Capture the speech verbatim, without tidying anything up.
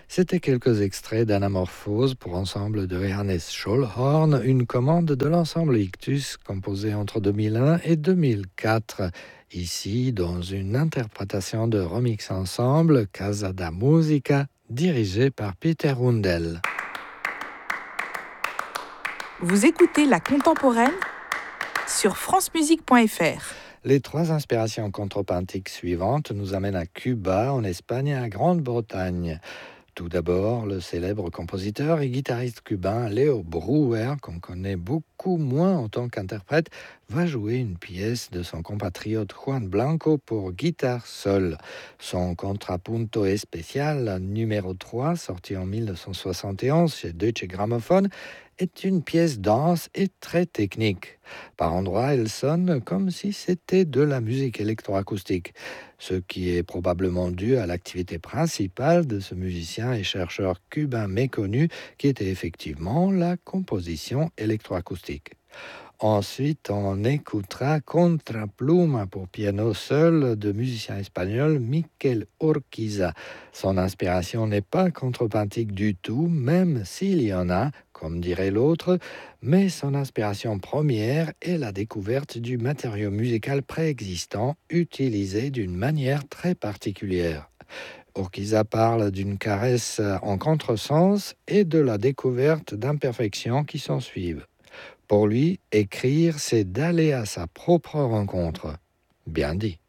C'était quelques extraits d'Anamorphose pour ensemble de Johannes Schollhorn, une commande de l'ensemble Ictus composé entre deux mille un et deux mille quatre. Ici, dans une interprétation de Remix Ensemble, Casa da Musica, dirigée par Peter Hundel. Vous écoutez La Contemporaine sur francemusique point f r. Les trois inspirations contrepointiques suivantes nous amènent à Cuba, en Espagne et à Grande-Bretagne. Tout d'abord, le célèbre compositeur et guitariste cubain Leo Brouwer, qu'on connaît beaucoup moins en tant qu'interprète, va jouer une pièce de son compatriote Juan Blanco pour guitare seule. Son Contrapunto Especial numéro trois, sorti en mille neuf cent soixante et onze chez Deutsche Grammophon, est une pièce dense et très technique. Par endroits, elle sonne comme si c'était de la musique électroacoustique, ce qui est probablement dû à l'activité principale de ce musicien et chercheur cubain méconnu, qui était effectivement la composition électroacoustique. Ensuite, on écoutera Contrapluma pour piano seul de musicien espagnol Miquel Urquiza. Son inspiration n'est pas contrepointique du tout, même s'il y en a, comme dirait l'autre, mais son inspiration première est la découverte du matériau musical préexistant utilisé d'une manière très particulière. Urquiza parle d'une caresse en contresens et de la découverte d'imperfections qui s'en suivent. Pour lui, écrire, c'est d'aller à sa propre rencontre. Bien dit.